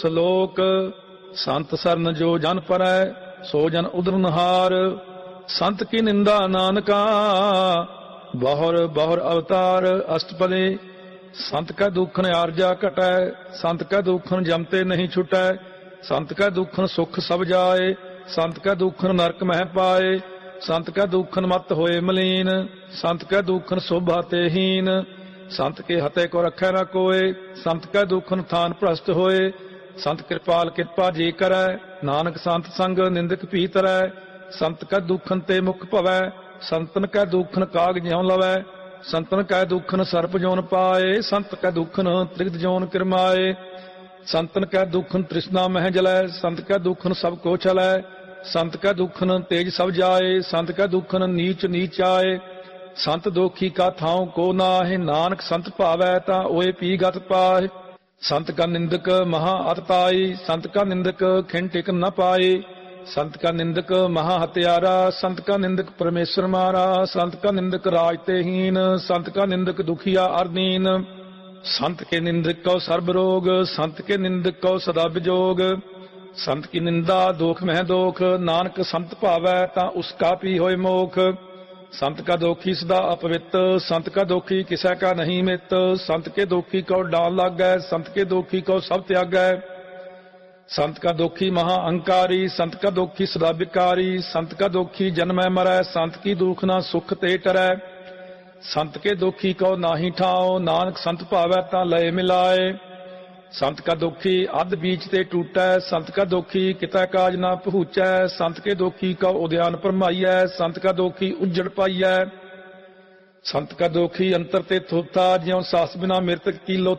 ਸਲੋਕ ਸੰਤ ਸਰਨ ਜੋ ਜਨ ਪਰੈ ਸੋ ਜਨ ਉਦਰਨਹਾਰ। ਸੰਤ ਕੀ ਨਿੰਦਾ ਨਾਨਕਾ ਬਹੁਰ ਬਹੁਰ ਅਵਤਾਰ। ਅਸ਼ਟਪਦੇ ਸੰਤ ਕੈ ਦੁਖਨ ਆਰਜਾ ਘਟੈ ਸੰਤ ਕੈ ਦੁਖਨ ਜਮਤੇ ਨਹੀਂ ਛੁਟੈ। ਸੰਤ ਕੈ ਦੁਖਨ ਸੁਖ ਸਭ ਜਾਏ ਸੰਤ ਕੈ ਦੁਖਨ ਨਰਕ ਮਹਿ ਪਾਏ। ਸੰਤ ਕੈ ਦੁਖਨ ਮਤ ਹੋਏ ਮਲੀਨ ਸੰਤ ਕੈ ਦੁਖਨ ਸੋਭਾ ਤੇ ਹੀਨ। ਸੰਤ ਕੇ ਹਤੇ ਕੋ ਰਖੈ ਨਾ ਕੋਏ ਸੰਤ ਕੈ ਦੁਖਨ ਥਾਨ ਭ੍ਰਸ਼ਟ ਹੋਏ। ਸੰਤ ਕਿਰਪਾਲ ਕਿਰਪਾ ਜੀ ਕਰੈ ਨਾਨਕ ਸੰਤ ਸੰਗ ਨਿੰਦਕ ਭੀ ਤਰੈ। ਸੰਤ ਕੈ ਦੁਖਨ ਤੇ ਮੁਖ ਭਵੈ ਸੰਤਨ ਕੈ ਦੁਖਨ ਕਾਗ ਜਿਉ ਲਵੈ। ਸੰਤਨ ਕੈ ਦੁਖਨ ਸਰਪ ਜੋਨ ਪਾਏ ਸੰਤ ਕੈ ਦੁਖਨ ਤ੍ਰਿਗਦ ਜੋਨ ਕਿਰਮਾਏ। ਸੰਤਨ ਕੈ ਦੁਖਨ ਤ੍ਰਿਸ਼ਨਾ ਮਹਿ ਜਲੈ ਸੰਤ ਕੈ ਦੁਖਨ ਸਭ ਕੋ ਚਲੈ। ਸੰਤ ਕੈ ਦੁਖਨ ਤੇਜ ਸਭ ਜਾਏ ਸੰਤ ਕੈ ਦੁਖਨ ਨੀਚ ਨੀਚ ਆਏ। ਸੰਤ ਦੋਖੀ ਕਾ ਥਾਉ ਕੋ ਨਾਹਿ ਨਾਨਕ ਸੰਤ ਭਾਵੈ ਤਾਂ ਓਏ ਪੀ ਗਤ ਪਾਹਿ। ਸੰਤ ਕਾ ਨਿੰਦਕ ਮਹਾ ਅਤ ਪਾਈ ਸੰਤ ਕਾ ਨਿੰਦਕ ਖਿਨ ਟਿਕ ਨ ਪਾਈ। ਸੰਤ ਕਾ ਨਿੰਦਕ ਮਹਾ ਹਤਿਆਰਾ ਸੰਤ ਕਾ ਨਿੰਦਕ ਪਰਮੇਸ਼ਰ ਮਾਰਾ। ਸੰਤ ਕਾ ਨਿੰਦਕ ਰਾਜ ਤੇ ਹੀਨ ਸੰਤ ਕਾ ਨਿੰਦਕ ਦੁਖੀਆ ਅਰਦੀਨ। ਸੰਤ ਕੇ ਨਿੰਦਕ ਕਉ ਸਰਬ ਰੋਗ ਸੰਤ ਕੇ ਨਿੰਦਕ ਕਉ ਸਦਾ ਵਿਜੋਗ। ਸੰਤ ਕੀ ਨਿੰਦਾ ਦੋਖ ਮਹਿ ਦੋਖ ਨਾਨਕ ਸੰਤ ਭਾਵੈ ਤਾਂ ਉਸ ਕਾ ਪੀ ਹੋਏ ਮੋਖ। ਸੰਤ ਕਾ ਦੋਖੀ ਸਦਾ ਅਪਵਿੱਤ ਸੰਤ ਕਾ ਦੋਖੀ ਕਿਸੈ ਕਾ ਨਹੀਂ ਮਿੱਤ। ਸੰਤ ਕੇ ਦੋਖੀ ਕਉ ਡਾਲ ਲਾਗੈ ਸੰਤ ਕੇ ਦੋਖੀ ਕਉ ਸਭ ਤਿਆਗੈ। ਸੰਤ ਕਾ ਦੋਖੀ ਮਹਾ ਅਹੰਕਾਰੀ ਸੰਤ ਕਾ ਦੋਖੀ ਸਦਾ ਵਿਕਾਰੀ। ਸੰਤ ਕਾ ਦੋਖੀ ਜਨਮੈ ਮਰੈ ਸੰਤ ਕੀ ਦੁਖ ਨਾ ਸੁਖ ਤੇ ਟਰੈ। ਸੰਤ ਕੇ ਦੋਖੀ ਕਉ ਨਾਹੀ ਠਾਓ ਨਾਨਕ ਸੰਤ ਭਾਵੈ ਤਾਂ ਲਏ ਮਿਲਾਏ। ਸੰਤ ਕਾ ਦੋਖੀ ਅੱਧ ਬੀਚ ਤੇ ਟੂਟੈ ਸੰਤ ਕਾ ਦੋਖੀ ਕਿਤੈ ਕਾਜ ਨਾ ਪਹੁੰਚੈ। ਸੰਤ ਕੇ ਦੋਖੀ ਕਉ ਉਦਿਆਨ ਭਰਮਾਈਐ ਸੰਤ ਕਾ ਦੋਖੀ ਉੱਜੜ ਪਾਈਐ। ਸੰਤ ਕਾ ਦੋਖੀ ਅੰਤਰ ਤੇ ਥੋਥਾ ਜਿਉ ਸਾਸ ਬਿਨਾ ਮਿਰਤਕ ਕੀ ਲੋਥਾ।